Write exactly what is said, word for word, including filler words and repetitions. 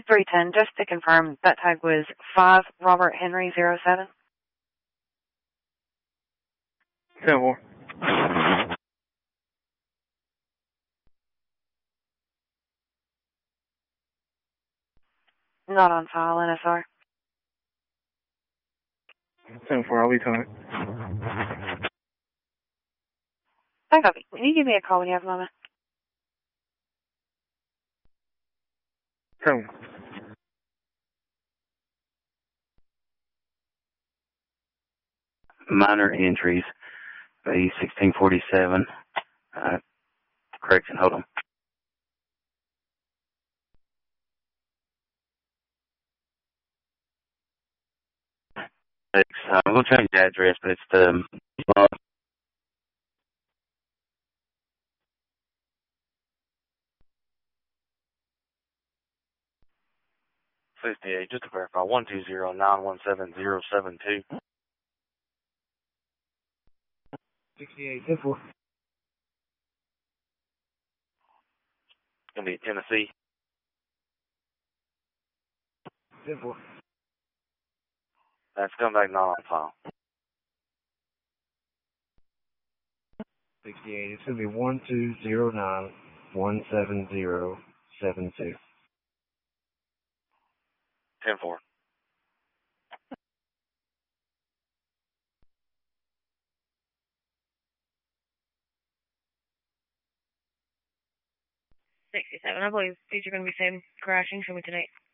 three ten, just to confirm, that tag was five Robert Henry zero seven. ten four. Not on file, N S R. ten four, I'll be telling. I copy. Can you give me a call when you have a moment? ten. Minor entries, A sixteen forty-seven. Uh, correction, hold on. It's, uh, I'm going to change the address, but it's the uh, sixty-eight, just to verify, one two zero nine one seven zero seven two. sixty-eight, ten four. Gonna be Tennessee. ten four. That's come back not on file. sixty-eight, it's gonna be one two zero nine one seven zero seven two. ten four. sixty-seven. I believe these are going to be same crashing for me tonight.